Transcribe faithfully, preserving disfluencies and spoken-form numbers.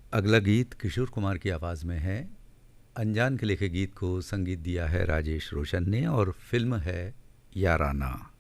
अगला गीत किशोर कुमार की आवाज़ में है। अनजान के लिखे गीत को संगीत दिया है राजेश रोशन ने और फिल्म है याराना।